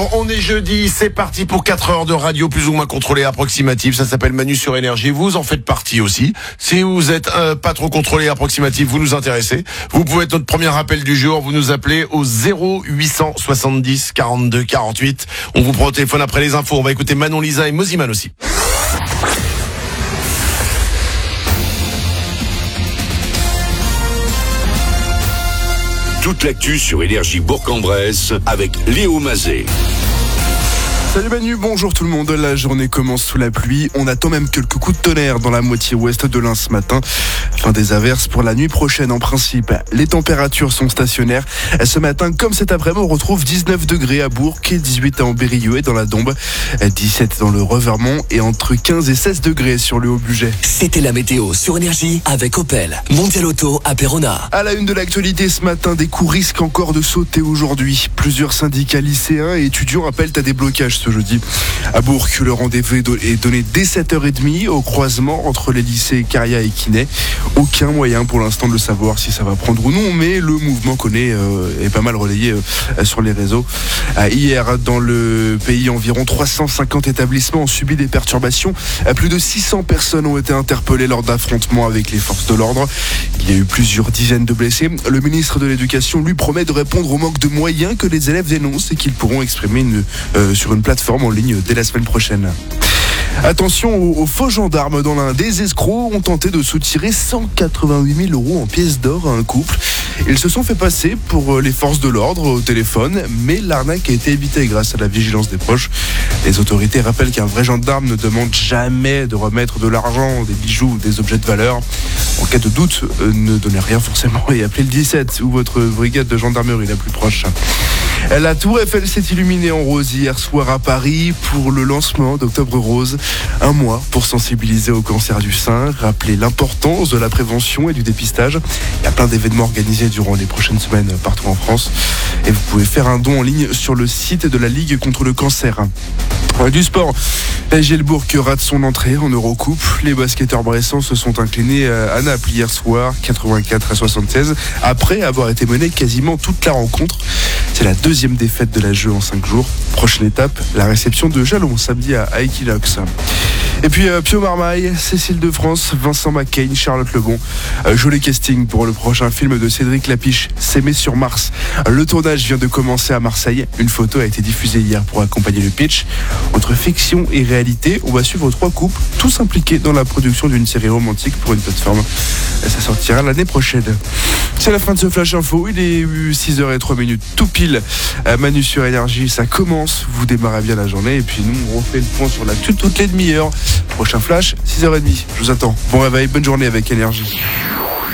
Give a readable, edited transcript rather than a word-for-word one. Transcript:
on est jeudi, c'est parti pour 4 heures de radio plus ou moins contrôlée approximative. Ça s'appelle Manu sur Énergie. Vous en faites partie aussi. Si vous êtes pas trop contrôlé approximative, vous nous intéressez. Vous pouvez être notre premier appel du jour. Vous nous appelez au 0870 42 48. On vous prend au téléphone après les infos. On va écouter Manon Lisa et Moziman aussi. Toute l'actu sur Énergie Bourg-en-Bresse avec Léo Mazet. Salut Manu, bonjour tout le monde. La journée commence sous la pluie. On attend même quelques coups de tonnerre dans la moitié ouest de l'Ain ce matin. Fin des averses pour la nuit prochaine en principe. Les températures sont stationnaires. Ce matin, comme cet après-midi, on retrouve 19 degrés à Bourg, 18 à Ambérieu et dans la Dombe, 17 dans le Revermont et entre 15 et 16 degrés sur le Haut-Bugey. C'était la météo sur Énergie avec Opel. Mondial Auto à Péronard. À la une de l'actualité ce matin, des coups risquent encore de sauter aujourd'hui. Plusieurs syndicats lycéens et étudiants appellent à des blocages ce jeudi. À Bourg, le rendez-vous est donné dès 7h30 au croisement entre les lycées Caria et Quinet. Aucun moyen pour l'instant de savoir si ça va prendre ou non, mais le mouvement est pas mal relayé sur les réseaux. Hier, dans le pays, environ 350 établissements ont subi des perturbations. Plus de 600 personnes ont été interpellées lors d'affrontements avec les forces de l'ordre. Il y a eu plusieurs dizaines de blessés. Le ministre de l'Éducation lui promet de répondre au manque de moyens que les élèves dénoncent et qu'ils pourront exprimer sur une plateforme en ligne dès la semaine prochaine. Attention aux faux gendarmes dans l'Ain. Des escrocs ont tenté de soutirer 188 000 € en pièces d'or à un couple. Ils se sont fait passer pour les forces de l'ordre au téléphone, mais l'arnaque a été évitée grâce à la vigilance des proches. Les autorités rappellent qu'un vrai gendarme ne demande jamais de remettre de l'argent, des bijoux ou des objets de valeur. En cas de doute, ne donnez rien forcément et appelez le 17 ou votre brigade de gendarmerie la plus proche. La Tour Eiffel s'est illuminée en rose hier soir à Paris pour le lancement d'Octobre Rose. Un mois pour sensibiliser au cancer du sein, rappeler l'importance de la prévention et du dépistage. Il y a plein d'événements organisés durant les prochaines semaines partout en France. Et vous pouvez faire un don en ligne sur le site de la Ligue contre le cancer. Du sport, la Gielbourg rate son entrée en Eurocoupe. Les basketteurs bressans se sont inclinés à Naples hier soir, 84-76, après avoir été menés quasiment toute la rencontre. C'est la deuxième défaite de la jeu en 5 jours. Prochaine étape, la réception de Jalon samedi à Equinox. Et puis Pio Marmaille, Cécile de France, Vincent McCain, Charlotte Lebon. Joli casting pour le prochain film de Cédric Lapiche, S'aimer sur Mars. Le tournage vient de commencer à Marseille. Une photo a été diffusée hier pour accompagner le pitch. Entre fiction et réalité, on va suivre 3 couples, tous impliqués dans la production d'une série romantique pour une plateforme. Ça sortira l'année prochaine. C'est la fin de ce Flash Info. Il est 6h03 tout pile. Manu sur Énergie, ça commence. Vous démarrez bien la journée. Et puis nous, on refait le point sur l'actu toutes les demi-heures. Prochain Flash, 6h30. Je vous attends. Bon réveil, bonne journée avec Énergie.